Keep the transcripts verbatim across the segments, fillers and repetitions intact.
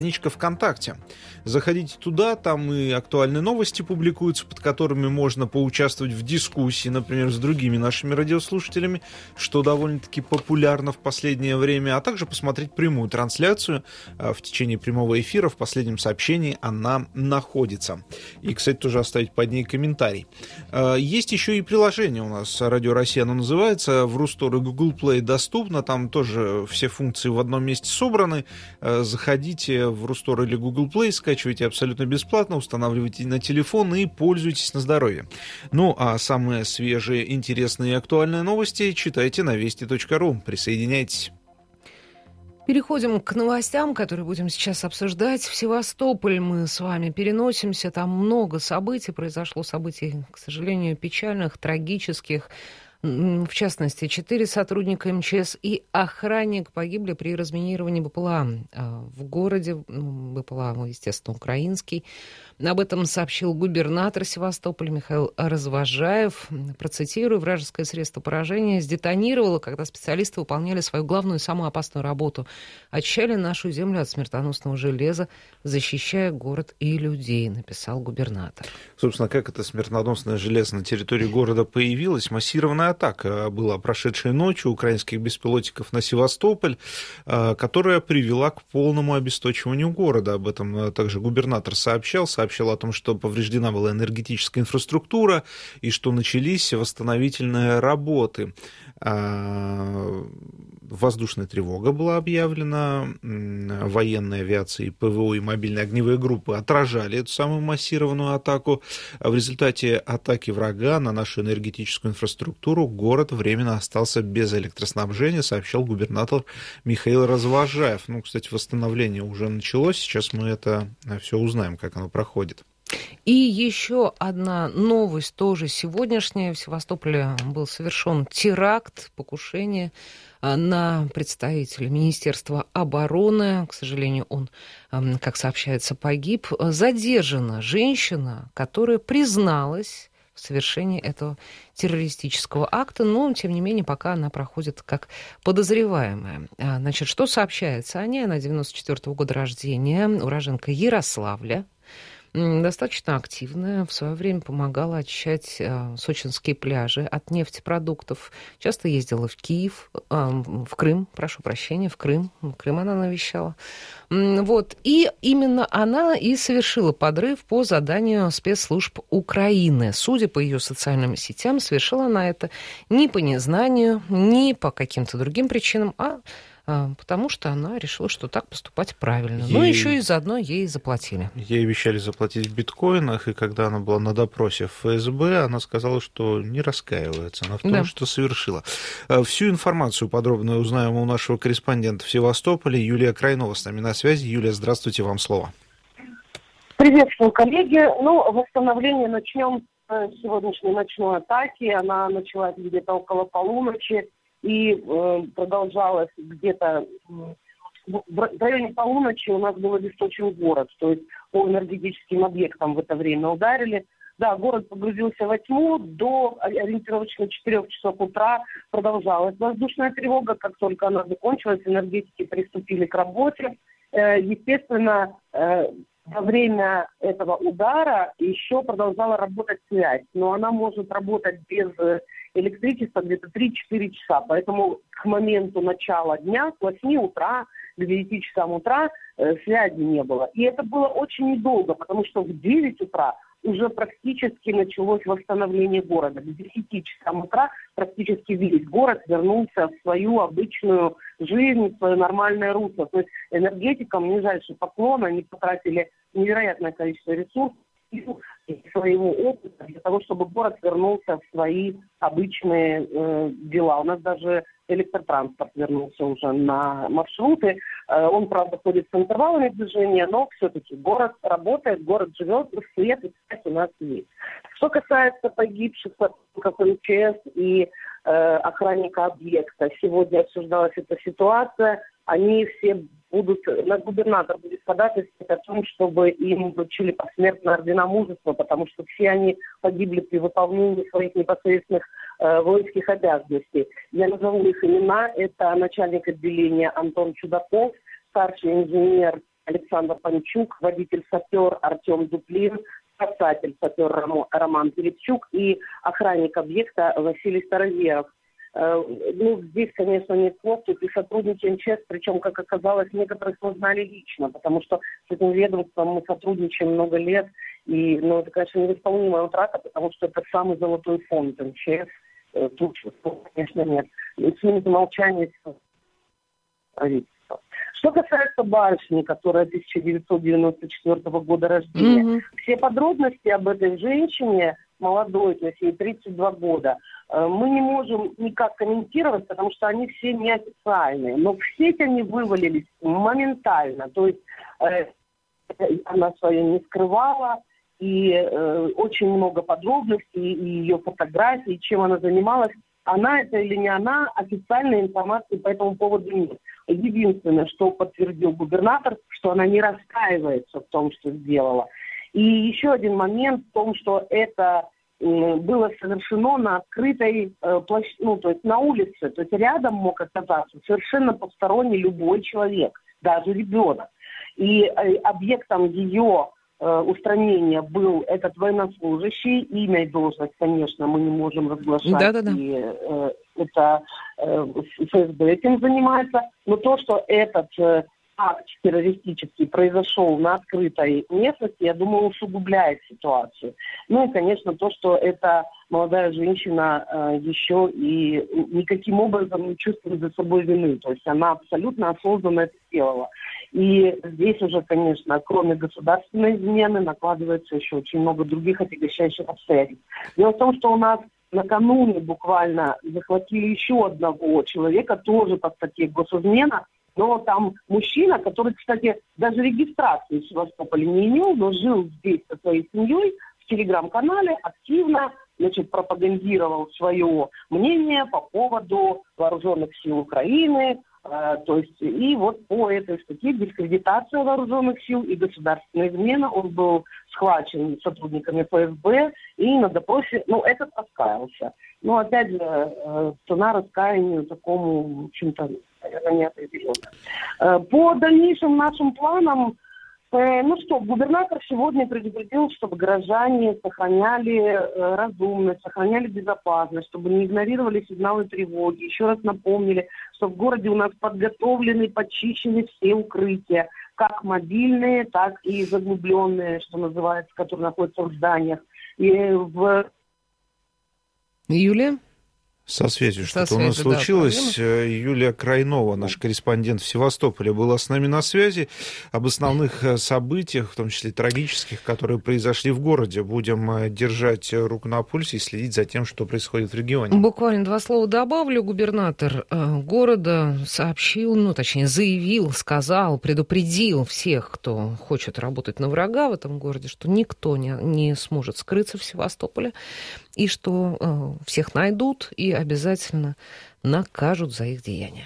Страничка ВКонтакте. Заходите туда, там и актуальные новости публикуются, под которыми можно поучаствовать в дискуссии, например, с другими нашими радиослушателями, что довольно-таки популярно в последнее время, а также посмотреть прямую трансляцию в течение прямого эфира. В последнем сообщении она находится. И, кстати, тоже оставить под ней комментарий. Есть еще и приложение у нас «Радио Россия», оно называется, в Рустор и Google Play доступно, там тоже все функции в одном месте собраны. Заходите в Рустор или Google Play, скачивайте абсолютно бесплатно, устанавливайте на телефон и пользуйтесь на здоровье. Ну, а самые свежие, интересные и актуальные новости читайте на вести точка ру. Присоединяйтесь. Переходим к новостям, которые будем сейчас обсуждать. В Севастополь мы с вами переносимся. Там много событий произошло, событий, к сожалению, печальных, трагических. В частности, четыре сотрудника эм че эс и охранник погибли при разминировании БПЛА в городе. БПЛА, естественно, украинский. Об этом сообщил губернатор Севастополя Михаил Развожаев. Процитирую: вражеское средство поражения сдетонировало, когда специалисты выполняли свою главную, самую опасную работу. Очищали нашу землю от смертоносного железа, защищая город и людей, написал губернатор. Собственно, как это смертоносное железо на территории города появилось? Массированная атака была прошедшей ночью украинских беспилотников на Севастополь, которая привела к полному обесточиванию города. Об этом также губернатор сообщал, сообщал о том, что повреждена была энергетическая инфраструктура и что начались восстановительные работы. Воздушная тревога была объявлена, военной авиации, ПВО и мобильные огневые группы отражали эту самую массированную атаку. В результате атаки врага на нашу энергетическую инфраструктуру город временно остался без электроснабжения, сообщал губернатор Михаил Развожаев. Ну, кстати, восстановление уже началось, сейчас мы это все узнаем, как оно проходит. И еще одна новость, тоже сегодняшняя. В Севастополе был совершен теракт, покушение на представителя Министерства обороны. К сожалению, он, как сообщается, погиб. Задержана женщина, которая призналась в совершении этого террористического акта, но, тем не менее, пока она проходит как подозреваемая. Значит, что сообщается о ней? Она девяносто четвёртого года рождения, уроженка Ярославля. Достаточно активная, в свое время помогала очищать э, сочинские пляжи от нефтепродуктов. Часто ездила в Киев, э, в Крым, прошу прощения, в Крым. В Крым она навещала. Вот. И именно она и совершила подрыв по заданию спецслужб Украины. Судя по ее социальным сетям, совершила она это не по незнанию, не по каким-то другим причинам, а потому что она решила, что так поступать правильно. Ей... Ну, еще и заодно ей заплатили. Ей обещали заплатить в биткоинах, и когда она была на допросе в эф эс бэ, она сказала, что не раскаивается она в том, да. что совершила. Всю информацию подробно узнаем у нашего корреспондента в Севастополе. Юлия Крайнова с нами на связи. Юлия, здравствуйте, вам слово. Приветствую, коллеги. Ну, восстановление начнем с сегодняшней ночной атаки. Она началась где-то около полуночи и э, продолжалась где-то в, в районе полуночи. У нас был обесточен город, то есть по энергетическим объектам в это время ударили. Да, город погрузился во тьму, до ориентировочно четырёх часов утра продолжалась воздушная тревога. Как только она закончилась, энергетики приступили к работе. Э, естественно, э, во время этого удара еще продолжала работать связь, но она может работать без электричества где-то три-четыре часа, поэтому к моменту начала дня, с восьми утра к девяти часам утра э, связи не было. И это было очень недолго, потому что в девять утра уже практически началось восстановление города. К десяти часам утра практически весь город вернулся в свою обычную жизнь, в свое нормальное русло. То есть энергетикам нижайший поклон, они потратили невероятное количество ресурсов и своего опыта для того, чтобы город вернулся в свои обычные э, дела. У нас даже электротранспорт вернулся уже на маршруты. Э, он, правда, ходит с интервалами движения, но все-таки город работает, город живет, свет и связь у нас есть. Что касается погибших сотрудников эм че эс и э, охранника объекта, сегодня обсуждалась эта ситуация. Они все будут, наш губернатор будет ходатайствовать о том, чтобы им вручили посмертно ордена мужества, потому что все они погибли при выполнении своих непосредственных э, воинских обязанностей. Я назову их имена. Это начальник отделения Антон Чудаков, старший инженер Александр Панчук, водитель-сапер Артем Дуплин, спасатель-сапер Роман Перепчук и охранник объекта Василий Староверов. Ну, здесь, конечно, нет слов, тут и сотрудники эм че эс, причем, как оказалось, некоторых мы знали лично, потому что с этим ведомством мы сотрудничаем много лет, и, ну, это, конечно, невосполнимая утрата, потому что это самый золотой фонд эм че эс, тут, конечно, нет. С ними молчание правительства. Что касается барышни, которая тысяча девятьсот девяносто четвёртого года рождения, mm-hmm. все подробности об этой женщине, молодой, то есть ей тридцать два года, мы не можем никак комментировать, потому что они все неофициальные. Но в сеть они вывалились моментально. То есть э, она свое не скрывала, и э, очень много подробностей, и ее фотографий, чем она занималась. Она это или не она, официальной информации по этому поводу нет. Единственное, что подтвердил губернатор, что она не раскаивается в том, что сделала. И еще один момент в том, что это было совершено на открытой э, площадке, ну, то есть на улице. То есть рядом мог оказаться совершенно посторонний любой человек, даже ребенок. И э, объектом ее э, устранения был этот военнослужащий. Имя и должность, конечно, мы не можем разглашать. Да-да-да. И э, это э, эф эс бэ этим занимается. Но то, что этот... Э, акт террористический произошел на открытой местности, я думаю, усугубляет ситуацию. Ну и, конечно, то, что эта молодая женщина э, еще и никаким образом не чувствует за собой вины. То есть она абсолютно осознанно это сделала. И здесь уже, конечно, кроме государственной измены, накладывается еще очень много других отягощающих обстоятельств. Дело в том, что у нас накануне буквально захватили еще одного человека, тоже по статье госизмена. Но там мужчина, который, кстати, даже регистрации в Севастополе не имел, но жил здесь со своей семьей, в телеграм-канале активно, значит, пропагандировал свое мнение по поводу вооруженных сил Украины. Э, то есть, и вот по этой статье дискредитация вооруженных сил и государственная измена, он был схвачен сотрудниками эф эс бэ и на допросе, ну, этот раскаялся. Но, опять же, э, цена раскаянию такому, в общем-то, наверное, не определенно. По дальнейшим нашим планам, э, ну что, губернатор сегодня предупредил, чтобы горожане сохраняли э, разумность, сохраняли безопасность, чтобы не игнорировали сигналы тревоги. Еще раз напомнили, что в городе у нас подготовлены, подчищены все укрытия, как мобильные, так и заглубленные, что называется, которые находятся в зданиях. И в... Юлия? Со связью Со что-то у нас связью, случилось. Да, Юлия Крайнова, наш корреспондент в Севастополе, была с нами на связи. Об основных событиях, в том числе трагических, которые произошли в городе, будем держать руку на пульсе и следить за тем, что происходит в регионе. Буквально два слова добавлю. Губернатор города сообщил, ну, точнее, заявил, сказал, предупредил всех, кто хочет работать на врага в этом городе, что никто не, не сможет скрыться в Севастополе, и что э, всех найдут и обязательно накажут за их деяния.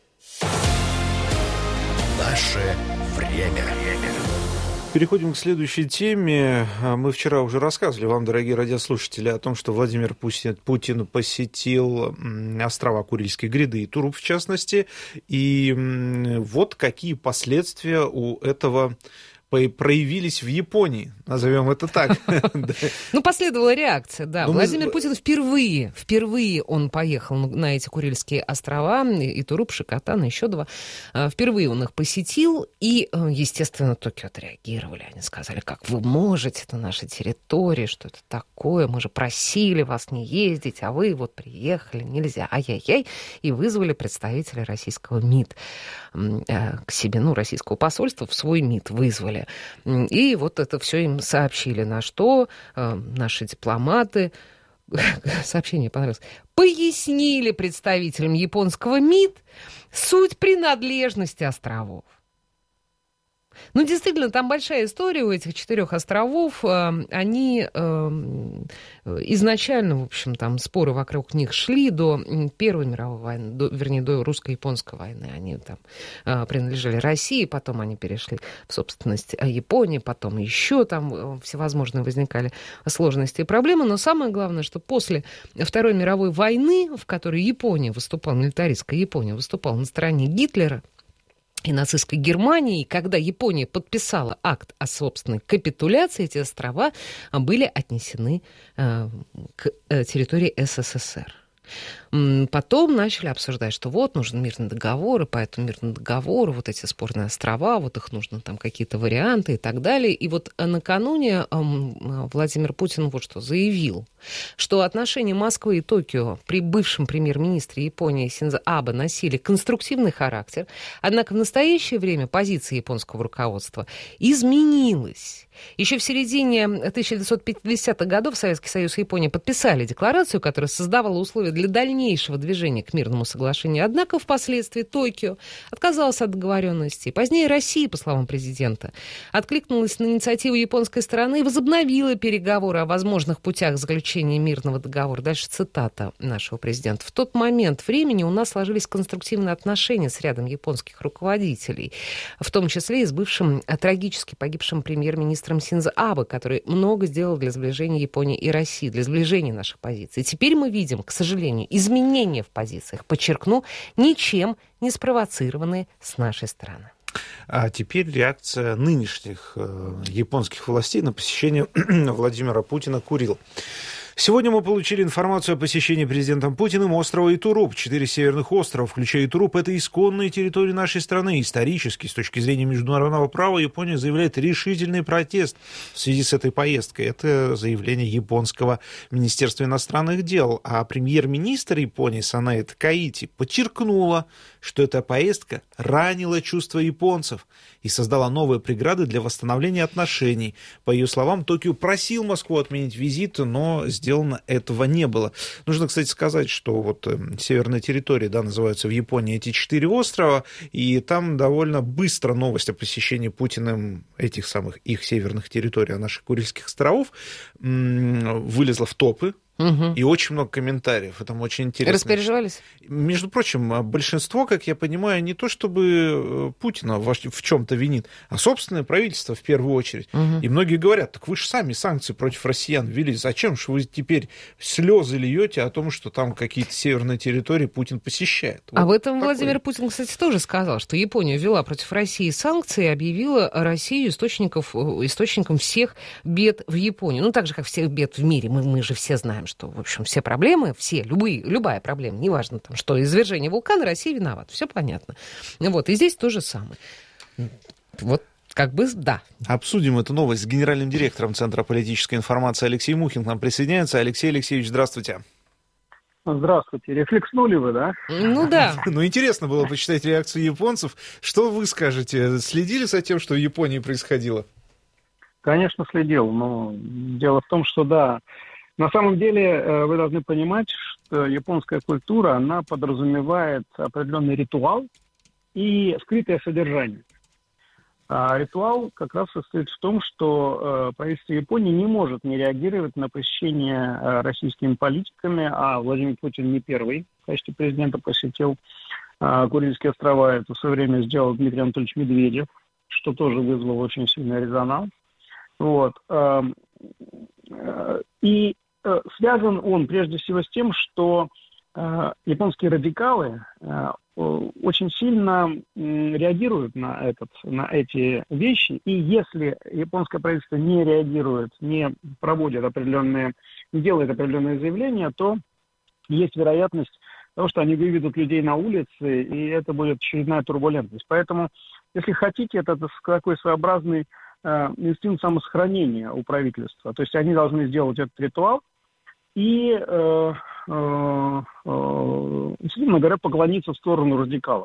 Наше время. Переходим к следующей теме. Мы вчера уже рассказывали вам, дорогие радиослушатели, о том, что Владимир Путин, Путин посетил острова Курильской гряды и Туруп, в частности. И вот какие последствия у этого проявились в Японии, назовем это так. Ну, последовала реакция, да. Владимир Путин впервые, впервые он поехал на эти Курильские острова, и Туруп, Шикотан, еще два. Впервые он их посетил, и, естественно, Токио отреагировали. Они сказали, как вы можете, это наша территория, что это такое, мы же просили вас не ездить, а вы вот приехали, нельзя, ай-яй-яй, и вызвали представителя российского МИД к себе, ну, российского посольства в свой МИД вызвали. И вот это все им сообщили, на что э, наши дипломаты, сообщение понравилось, пояснили представителям японского МИД суть принадлежности островов. Ну, действительно, там большая история у этих четырех островов. Они изначально, в общем, там споры вокруг них шли до Первой мировой войны, до, вернее, до русско-японской войны. Они там принадлежали России, потом они перешли в собственность Японии, потом еще там всевозможные возникали сложности и проблемы. Но самое главное, что после Второй мировой войны, в которой Япония выступала, милитаристская Япония выступала на стороне Гитлера, и нацистской Германии. Когда Япония подписала акт о собственной капитуляции, эти острова были отнесены э, к э, территории СССР. Потом начали обсуждать, что вот нужен мирный договор, и по этому мирному договору вот эти спорные острова, вот их нужно там какие-то варианты и так далее. И вот накануне Владимир Путин вот что заявил, что отношения Москвы и Токио при бывшем премьер-министре Японии Синдзо Абе носили конструктивный характер, однако в настоящее время позиция японского руководства изменилась. Еще в середине тысяча девятьсот пятидесятых годов Советский Союз и Япония подписали декларацию, которая создавала условия для дальнейшего движения к мирному соглашению. Однако впоследствии Токио отказалась от договоренности. Позднее Россия, по словам президента, откликнулась на инициативу японской стороны и возобновила переговоры о возможных путях заключения мирного договора. Дальше цитата нашего президента. В тот момент времени у нас сложились конструктивные отношения с рядом японских руководителей, в том числе и с бывшим трагически погибшим премьер-министром Синдзо Абе, который много сделал для сближения Японии и России, для сближения наших позиций. Теперь мы видим, к сожалению, изменения в позициях, подчеркну, ничем не спровоцированные с нашей стороны. А теперь реакция нынешних э, японских властей на посещение Владимира Путина Курил. Сегодня мы получили информацию о посещении президентом Путиным острова Итуруп. Четыре северных острова, включая Итуруп, это исконные территории нашей страны. Исторически, с точки зрения международного права, Япония заявляет решительный протест в связи с этой поездкой. Это заявление японского Министерства иностранных дел. А премьер-министр Японии Санэ Такаити подчеркнула, что эта поездка ранила чувства японцев и создала новые преграды для восстановления отношений. По ее словам, Токио просил Москву отменить визит, но сделано этого не было. Нужно, кстати, сказать, что вот э, северные территории, да, называются в Японии эти четыре острова, и там довольно быстро новость о посещении Путиным этих самых их северных территорий, а наших Курильских островов, м- вылезла в топы. Угу. И очень много комментариев. Это очень интересно. Распереживались? Между прочим, большинство, как я понимаю, не то чтобы Путина в чем-то винит, а собственное правительство в первую очередь. Угу. И многие говорят, так вы же сами санкции против россиян ввели. Зачем же вы теперь слезы льете о том, что там какие-то северные территории Путин посещает? Вот об этом такой. Владимир Путин, кстати, тоже сказал, что Япония ввела против России санкции и объявила Россию источников, источником всех бед в Японии. Ну, так же, как всех бед в мире. Мы, мы же все знаем, что, в общем, все проблемы, все, любые, любая проблема, неважно, там, что извержение вулкана, Россия виновата, все понятно. Вот, и здесь то же самое. Вот, как бы, да. Обсудим эту новость с генеральным директором Центра политической информации Алексей Мухин к нам присоединяется. Алексей Алексеевич, здравствуйте. Здравствуйте. Рефлекснули вы, да? Ну да. Ну, интересно было почитать реакцию японцев. Что вы скажете? Следили за тем, что в Японии происходило? Конечно, следил, но дело в том, что да, на самом деле вы должны понимать, что японская культура, она подразумевает определенный ритуал и скрытое содержание. А ритуал как раз состоит в том, что э, правительство Японии не может не реагировать на посещение э, российскими политиками, а Владимир Путин не первый в качестве президента посетил э, Курильские острова. Это в свое время сделал Дмитрий Анатольевич Медведев, что тоже вызвало очень сильный резонанс. Вот. Э, э, и э, связан он прежде всего с тем, что э, японские радикалы э, очень сильно реагируют на, этот, на эти вещи, и если японское правительство не реагирует, не проводит определенные, не делает определенные заявления, то есть вероятность того, что они выведут людей на улицы, и это будет очередная турбулентность. Поэтому, если хотите, это такой своеобразный э, инстинкт самосохранения у правительства. То есть они должны сделать этот ритуал и... Э, действительно говоря, поклониться в сторону радикалов.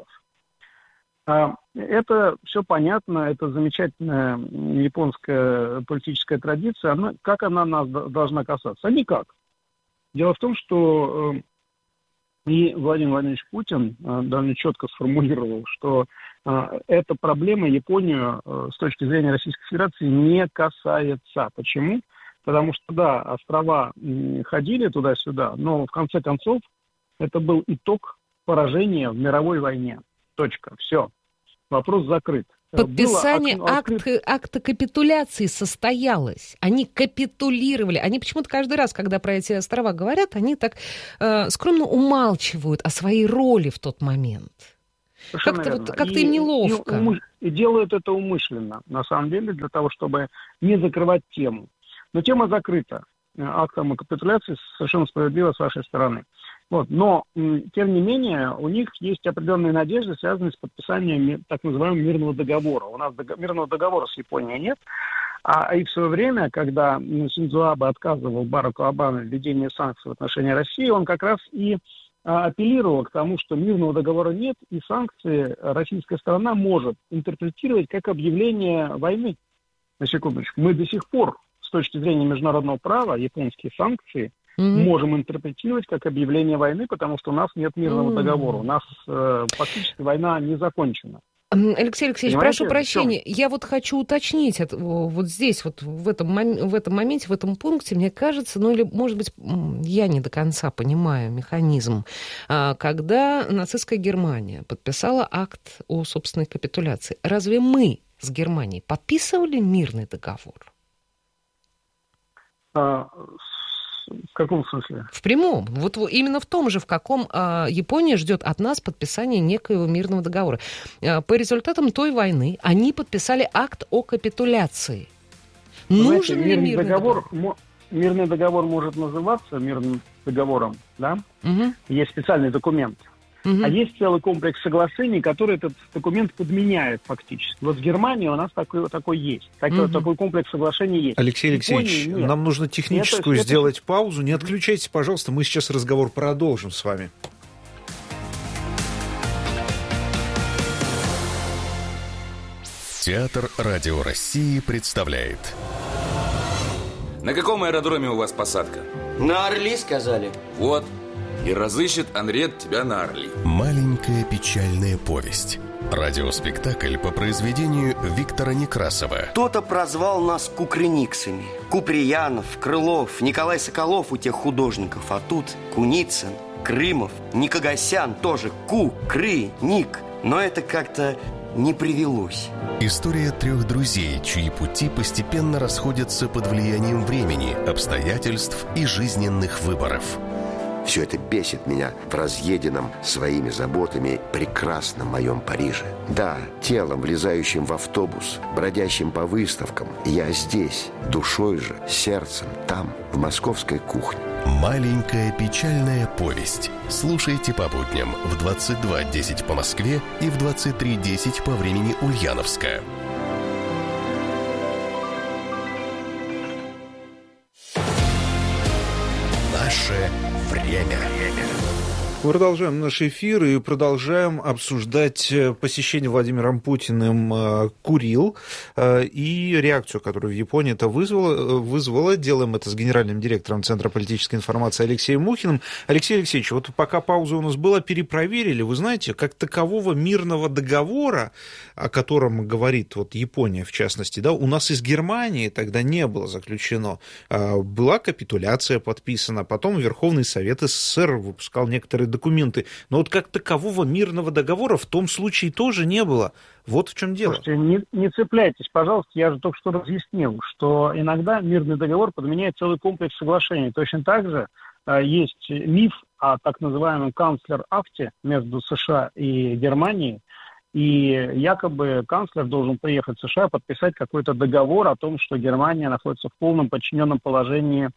Это все понятно, это замечательная японская политическая традиция. Она, как она нас должна касаться? А никак. Дело в том, что и Владимир Владимирович Путин довольно четко сформулировал, что эта проблема Японию с точки зрения Российской Федерации не касается. Почему? Потому что, да, острова ходили туда-сюда, но в конце концов это был итог поражения в мировой войне. Точка. Все. Вопрос закрыт. Подписание Было акт, открыт... акта капитуляции состоялось. Они капитулировали. Они почему-то каждый раз, когда про эти острова говорят, они так э, скромно умалчивают о своей роли в тот момент. Как-то, вот, как-то им неловко. И, и, и делают это умышленно, на самом деле, для того, чтобы не закрывать тему. Но тема закрыта актом о капитуляции, совершенно справедливо с вашей стороны. Вот. Но, тем не менее, у них есть определенные надежды, связанные с подписанием так называемого мирного договора. У нас дог- мирного договора с Японией нет. А и в свое время, когда Синдзо Абе отказывал Бараку Обаме в введении санкций в отношении России, он как раз и а, апеллировал к тому, что мирного договора нет, и санкции российская сторона может интерпретировать как объявление войны. На секундочку. Мы до сих пор, с точки зрения международного права, японские санкции mm-hmm. можем интерпретировать как объявление войны, потому что у нас нет мирного mm-hmm. договора. У нас э, фактически война не закончена. Алексей Алексеевич, Понимаете, прошу прощения, я вот хочу уточнить это, вот здесь, вот в этом, в этом моменте, в этом пункте, мне кажется, ну или, может быть, я не до конца понимаю механизм, когда нацистская Германия подписала акт о собственной капитуляции. Разве мы с Германией подписывали мирный договор? А, в каком смысле? В прямом. Вот именно в том же, в каком а, Япония ждет от нас подписания некоего мирного договора. А, по результатам той войны они подписали акт о капитуляции. Знаете, Нужен ли мирный мирный договор? договор? Мирный договор может называться мирным договором, да? Угу. Есть специальный документ. Угу. А есть целый комплекс соглашений, который этот документ подменяет фактически. Вот в Германии у нас такой, такой есть. Такой, угу. такой комплекс соглашений есть. Алексей Алексеевич, нам нужно техническую это, сделать это... паузу. Не отключайтесь, пожалуйста, мы сейчас разговор продолжим с вами. Театр Радио России представляет. На каком аэродроме у вас посадка? На Орли, сказали. Вот. И разыщет Анрет тебя на Орли. Маленькая печальная повесть. Радиоспектакль по произведению Виктора Некрасова. Кто-то прозвал нас кукрыниксами. Куприянов, Крылов, Николай Соколов у тех художников. А тут Куницын, Крымов, Никогасян тоже Ку, Кры, Ник. Но это как-то не привелось. История трех друзей, чьи пути постепенно расходятся под влиянием времени, обстоятельств и жизненных выборов. Все это бесит меня в разъеденном своими заботами прекрасном моем Париже. Да, телом, влезающим в автобус, бродящим по выставкам, я здесь, душой же, сердцем, там, в московской кухне. Маленькая печальная повесть. Слушайте по будням в двадцать два десять по Москве и в двадцать три десять по времени Ульяновска. Наше время. Продолжаем наш эфир и продолжаем обсуждать посещение Владимиром Путиным Курил и реакцию, которую в Японии это вызвало, вызвало. Делаем это с генеральным директором Центра политической информации Алексеем Мухиным. Алексей Алексеевич, вот пока пауза у нас была, перепроверили. Вы знаете, как такового мирного договора, о котором говорит вот Япония, в частности, да, у нас из Германии тогда не было заключено. Была капитуляция подписана, потом Верховный Совет СССР выпускал некоторые документы, но вот как такового мирного договора в том случае тоже не было. Вот в чем дело. Слушайте, не, не цепляйтесь, пожалуйста, я же только что разъяснил, что иногда мирный договор подменяет целый комплекс соглашений. Точно так же э, есть миф о так называемом канцлер-акте между США и Германией, и якобы канцлер должен приехать в США подписать какой-то договор о том, что Германия находится в полном подчиненном положении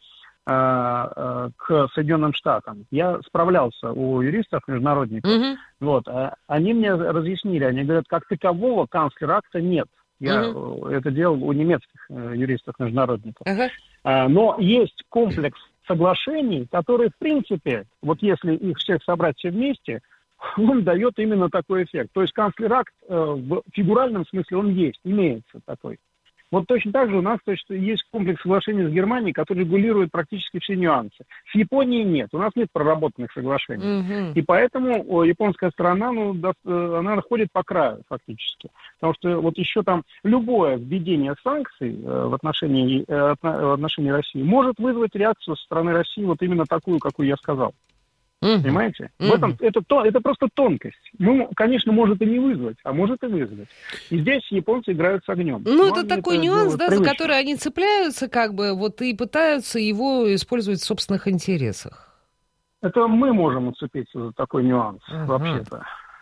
к Соединенным Штатам. Я справлялся у юристов, международников. Mm-hmm. Вот, они мне разъяснили, они говорят, как такового канцлер-акта нет. Я mm-hmm. это делал у немецких юристов, международников. Uh-huh. Но есть комплекс соглашений, которые, в принципе, вот если их всех собрать все вместе, он дает именно такой эффект. То есть канцлер-акт в фигуральном смысле он есть, имеется такой. Вот точно так же у нас точно есть комплекс соглашений с Германией, который регулирует практически все нюансы. С Японией нет, у нас нет проработанных соглашений. Mm-hmm. И поэтому японская сторона, ну, она ходит по краю фактически. Потому что вот еще там любое введение санкций в отношении, в отношении России может вызвать реакцию со стороны России вот именно такую, какую я сказал. Mm-hmm. Понимаете? Mm-hmm. В этом, это, это просто тонкость. Ну, конечно, может и не вызвать, а может и вызвать. И здесь японцы играют с огнем. Ну, это такой это нюанс, да, привычно. За который они цепляются, как бы, вот, и пытаются его использовать в собственных интересах. Это мы можем уцепиться за такой нюанс, uh-huh. вообще-то.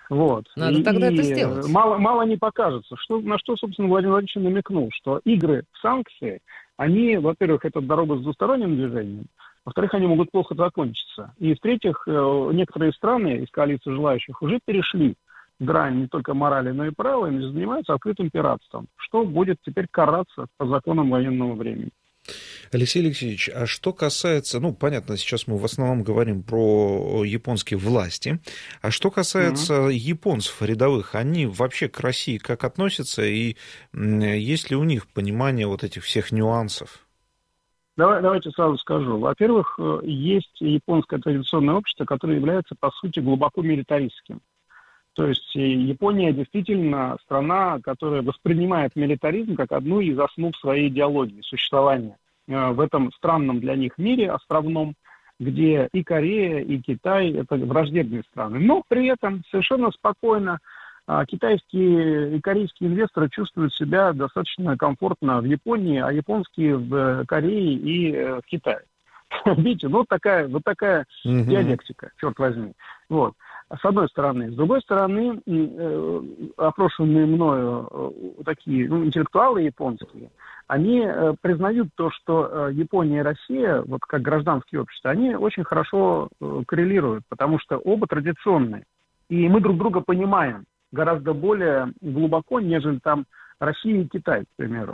Вот. Надо и, тогда и это сделать. Мало, мало не покажется. Что, на что, собственно, Владимир Владимирович намекнул, что игры в санкции, они, во-первых, это дорога с двусторонним движением, во-вторых, они могут плохо закончиться. И, в-третьих, некоторые страны из коалиции желающих уже перешли грань не только морали, но и права, и занимаются открытым пиратством, что будет теперь караться по законам военного времени. Алексей Алексеевич, а что касается, ну, понятно, сейчас мы в основном говорим про японские власти, а что касается mm-hmm. японцев рядовых, они вообще к России как относятся, и есть ли у них понимание вот этих всех нюансов? Давай, давайте сразу скажу. Во-первых, есть японское традиционное общество, которое является, по сути, глубоко милитаристским. То есть Япония действительно страна, которая воспринимает милитаризм как одну из основ своей идеологии существования в этом странном для них мире островном, где и Корея, и Китай – это враждебные страны. Но при этом совершенно спокойно китайские и корейские инвесторы чувствуют себя достаточно комфортно в Японии, а японские в Корее и в Китае. Видите, ну такая, вот такая mm-hmm. диалектика, черт возьми. Вот. С одной стороны. С другой стороны, э, опрошенные мною э, такие ну, интеллектуалы японские, они э, признают то, что э, Япония и Россия, вот как гражданские общества, они очень хорошо э, коррелируют, потому что оба традиционные. И мы друг друга понимаем гораздо более глубоко, нежели там Россия и Китай, к примеру.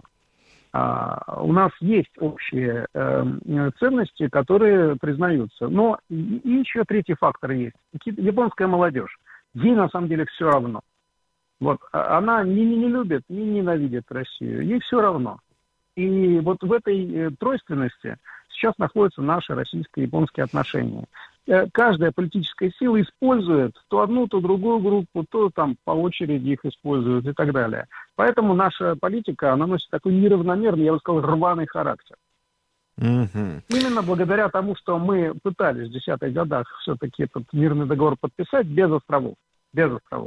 А, у нас есть общие э, ценности, которые признаются. Но и, и еще третий фактор есть. Японская молодежь. Ей на самом деле все равно. Вот, она ни, ни не любит, ни ненавидит Россию. Ей все равно. И вот в этой тройственности сейчас находятся наши российско-японские отношения. Каждая политическая сила использует то одну, то другую группу, то там по очереди их используют и так далее. Поэтому наша политика, она носит такой неравномерный, я бы сказал, рваный характер. Mm-hmm. Именно благодаря тому, что мы пытались в десятых годах все-таки этот мирный договор подписать без островов. Без островов.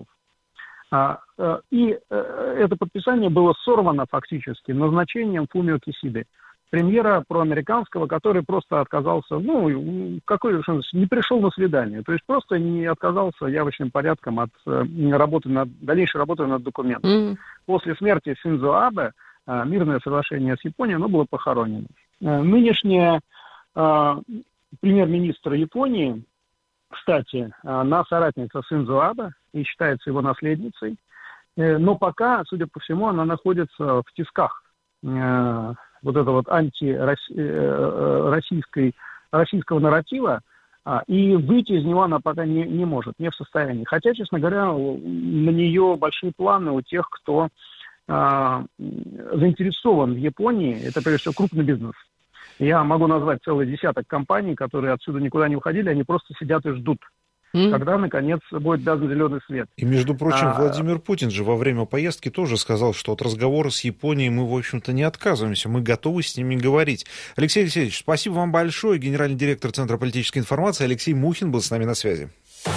А, и это подписание было сорвано фактически назначением Фумио Кисиды, премьера проамериканского, который просто отказался, ну, какой не пришел на свидание, то есть просто не отказался явочным порядком от работы над, дальнейшей работы над документом. Mm-hmm. После смерти Синдзо Абе мирное соглашение с Японией, оно было похоронено. Нынешняя э, премьер-министр Японии, кстати, она соратница Синдзо Абе и считается его наследницей, э, но пока, судя по всему, она находится в тисках э, вот этого вот антироссийской российского нарратива, э, и выйти из него она пока не, не может, не в состоянии. Хотя, честно говоря, на нее большие планы у тех, кто э, заинтересован в Японии, это прежде всего крупный бизнес. Я могу назвать целый десяток компаний, которые отсюда никуда не уходили, они просто сидят и ждут, mm. когда, наконец, будет дан зеленый свет. И, между прочим, а... Владимир Путин же во время поездки тоже сказал, что от разговора с Японией мы, в общем-то, не отказываемся, мы готовы с ними говорить. Алексей Алексеевич, спасибо вам большое. Генеральный директор Центра политической информации Алексей Мухин был с нами на связи.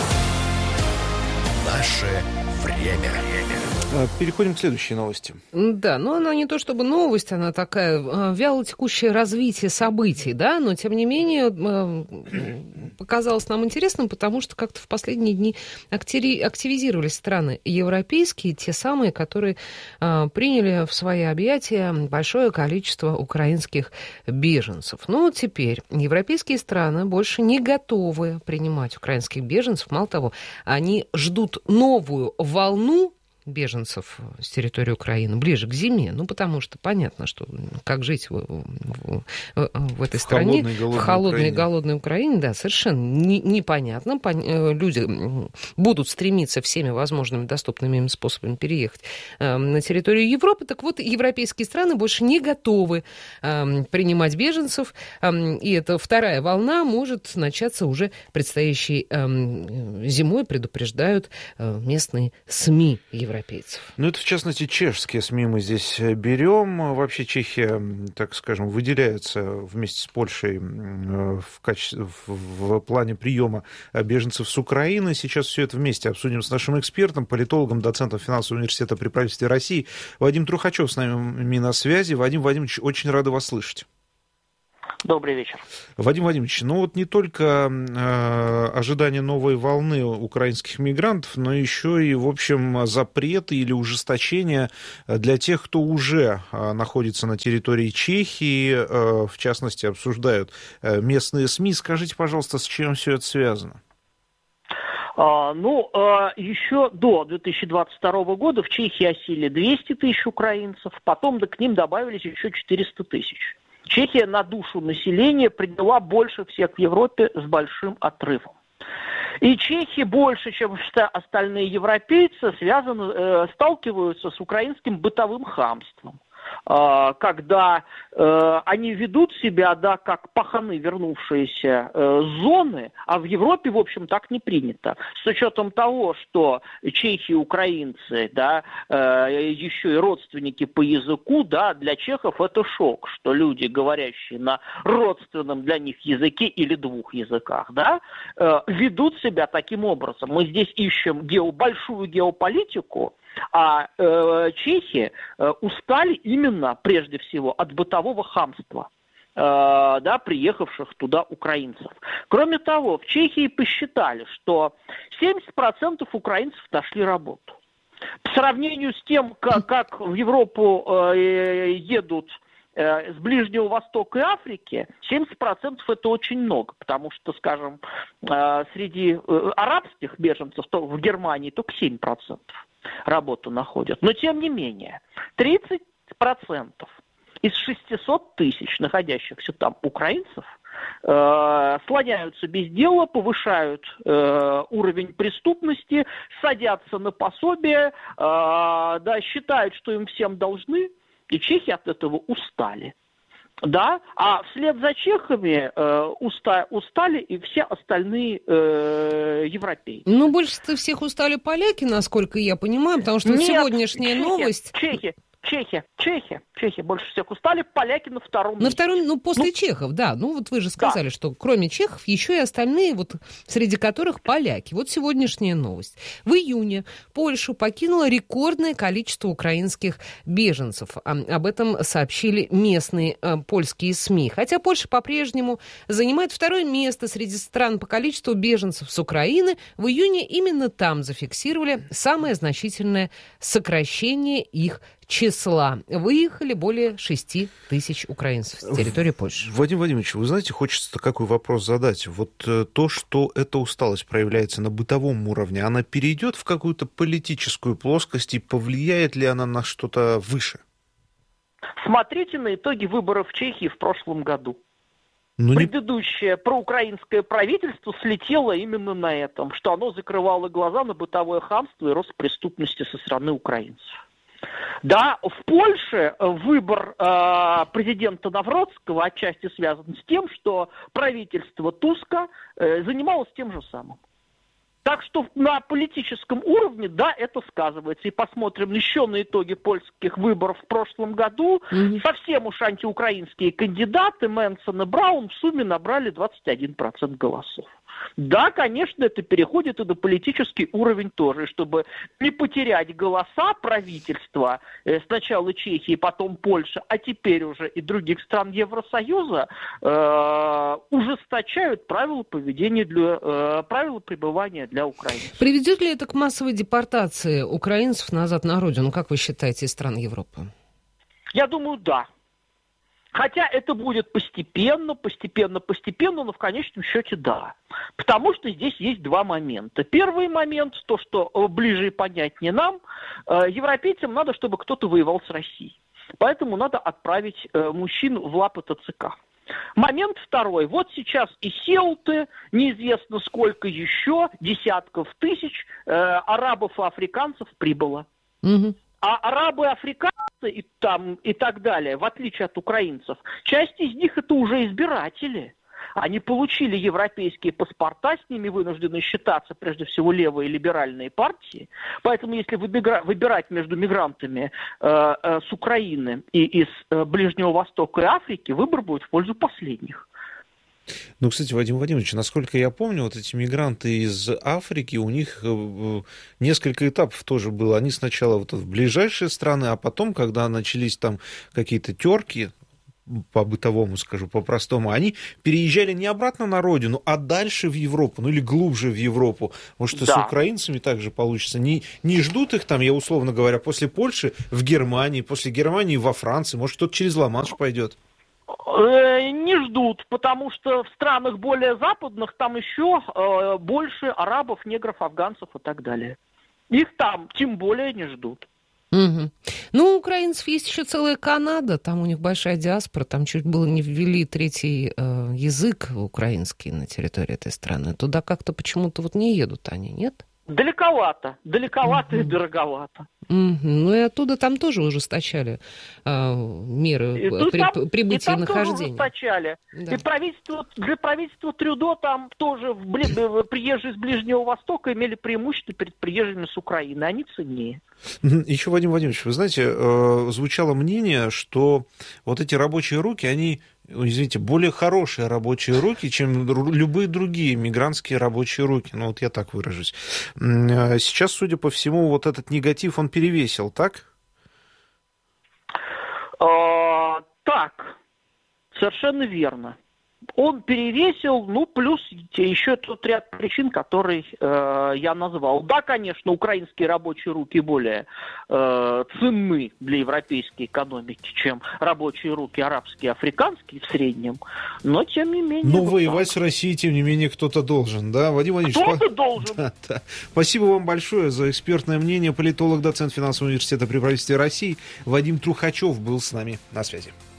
Наше время. Переходим к следующей новости. Да, но она не то чтобы новость, она такая вяло текущее развитие событий, да, но тем не менее показалось нам интересным, потому что как-то в последние дни активизировались страны европейские, те самые, которые приняли в свои объятия большое количество украинских беженцев. Но теперь европейские страны больше не готовы принимать украинских беженцев. Мало того, они ждут новую волну беженцев с территории Украины ближе к зиме, ну, потому что понятно, что как жить в, в, в этой в стране, холодной, в холодной и голодной Украине, да, совершенно не, непонятно. Люди будут стремиться всеми возможными доступными им способами переехать на территорию Европы. Так вот, европейские страны больше не готовы принимать беженцев, и эта вторая волна может начаться уже предстоящей зимой, предупреждают местные СМИ европейские. Европейцев. Ну, это, в частности, чешские СМИ мы здесь берем. Вообще Чехия, так скажем, выделяется вместе с Польшей в, качестве, в плане приема беженцев с Украины. Сейчас все это вместе обсудим с нашим экспертом, политологом, доцентом финансового университета при правительстве России. Вадим Трухачев с нами на связи. Вадим Вадимович, очень рады вас слышать. Добрый вечер. Вадим Вадимович, ну вот не только э, ожидание новой волны украинских мигрантов, но еще и, в общем, запреты или ужесточения для тех, кто уже э, находится на территории Чехии, э, в частности, обсуждают э, местные СМИ. Скажите, пожалуйста, с чем все это связано? А, ну, а, еще до две тысячи двадцать второго года в Чехии осели двести тысяч украинцев, потом да, к ним добавились еще четыреста тысяч. Чехия на душу населения приняла больше всех в Европе с большим отрывом. И чехи больше, чем остальные европейцы, связаны, э, сталкиваются с украинским бытовым хамством. Когда э, они ведут себя, да, как паханы, вернувшиеся э, с зоны, а в Европе, в общем, так не принято. С учетом того, что чехи, украинцы, да, э, еще и родственники по языку, да, для чехов это шок, что люди, говорящие на родственном для них языке или двух языках, да, э, ведут себя таким образом. Мы здесь ищем гео, большую геополитику, а э, чехи э, устали именно, прежде всего, от бытового хамства, э, да, приехавших туда украинцев. Кроме того, в Чехии посчитали, что семьдесят процентов украинцев нашли работу. По сравнению с тем, как, как в Европу э, едут э, с Ближнего Востока и Африки, семьдесят процентов это очень много, потому что, скажем, э, среди э, арабских беженцев то в Германии только семь процентов. Работу находят. Но, тем не менее, тридцать процентов из шестисот тысяч находящихся там украинцев э, слоняются без дела, повышают э, уровень преступности, садятся на пособие, э, да, считают, что им всем должны, и чехи от этого устали. Да, а вслед за чехами э, уста, устали и все остальные э, европейцы. Ну, больше всех устали поляки, насколько я понимаю, потому что Нет, сегодняшняя чехи, новость... Чехи, Чехи, Чехи, Чехи больше всех устали, поляки на втором На месте. втором, ну, после ну, чехов, да. Ну, вот вы же сказали, да. что кроме чехов еще и остальные, вот среди которых поляки. Вот сегодняшняя новость. В июне Польшу покинуло рекордное количество украинских беженцев. Об этом сообщили местные э, польские СМИ. Хотя Польша по-прежнему занимает второе место среди стран по количеству беженцев с Украины, в июне именно там зафиксировали самое значительное сокращение их числа. Выехали более шести тысяч украинцев с территории Польши. Вадим Вадимович, вы знаете, хочется какой вопрос задать. Вот то, что эта усталость проявляется на бытовом уровне, она перейдет в какую-то политическую плоскость и повлияет ли она на что-то выше? Смотрите на итоги выборов в Чехии в прошлом году. Ну, Предыдущее не... проукраинское правительство слетело именно на этом, что оно закрывало глаза на бытовое хамство и рост преступности со стороны украинцев. Да, в Польше выбор э, президента Навродского отчасти связан с тем, что правительство Туска э, занималось тем же самым. Так что на политическом уровне, да, это сказывается. И посмотрим еще на итоги польских выборов в прошлом году. Mm-hmm. Совсем уж антиукраинские кандидаты Мэнсон и Браун в сумме набрали двадцать один процент голосов. Да, конечно, это переходит и на политический уровень тоже. Чтобы не потерять голоса правительства, э, сначала Чехии, потом Польши, а теперь уже и других стран Евросоюза, э, ужесточают правила поведения, для, э, правила пребывания для украинцев. Приведет ли это к массовой депортации украинцев назад на родину, как вы считаете, из стран Европы? Я думаю, да. Хотя это будет постепенно, постепенно, постепенно, но в конечном счете да. Потому что здесь есть два момента. Первый момент, то, что ближе и понятнее нам, европейцам надо, чтобы кто-то воевал с Россией. Поэтому надо отправить мужчин в лапы ТЦК. Момент второй. Вот сейчас и Сеуты, неизвестно сколько еще, десятков тысяч э, арабов и африканцев прибыло. Угу. А арабы, африканцы и, там, и так далее, в отличие от украинцев, часть из них это уже избиратели. Они получили европейские паспорта, с ними вынуждены считаться прежде всего левые либеральные партии. Поэтому если выбирать между мигрантами э, э, с Украины и из э, Ближнего Востока и Африки, выбор будет в пользу последних. Ну, кстати, Вадим Вадимович, насколько я помню, вот эти мигранты из Африки, у них несколько этапов тоже было. Они сначала вот в ближайшие страны, а потом, когда начались там какие-то терки, по-бытовому скажу, по-простому, они переезжали не обратно на родину, а дальше в Европу, ну или глубже в Европу. Может, и да. с украинцами также получится. Не, не ждут их там, я условно говоря, после Польши в Германии, после Германии во Франции, может, кто-то через Ла-Манш пойдет. Не ждут, потому что в странах более западных там еще э, больше арабов, негров, афганцев и так далее. Их там тем более не ждут. Угу. Ну, у украинцев есть еще целая Канада, там у них большая диаспора, там чуть было не ввели третий э, язык украинский на территории этой страны. Туда как-то почему-то вот не едут они, нет? Далековато, далековато угу. и дороговато. Угу. Ну и оттуда там тоже ужесточали э, меры и при, там, прибытия и, и нахождения. Тоже ужесточали. Да. И правительство, для правительства Трюдо там тоже приезжие с Ближнего Востока имели преимущество перед приезжими с Украины. Они ценнее. Еще, Вадим Владимирович, вы знаете, звучало мнение, что вот эти рабочие руки, они, извините, более хорошие рабочие руки, чем любые другие мигрантские рабочие руки. Ну, вот я так выражусь. Сейчас, судя по всему, вот этот негатив, он перевесил, так? А, так, совершенно верно. Он перевесил, ну, плюс еще тот ряд причин, которые э, я назвал. Да, конечно, украинские рабочие руки более э, ценны для европейской экономики, чем рабочие руки арабские, африканские в среднем, но тем не менее... Но вот воевать так. с Россией, тем не менее, кто-то должен, да, Вадим Владимирович? Кто-то по... должен. Да, да. Спасибо вам большое за экспертное мнение. Политолог, доцент финансового университета при правительстве России Вадим Трухачев был с нами на связи.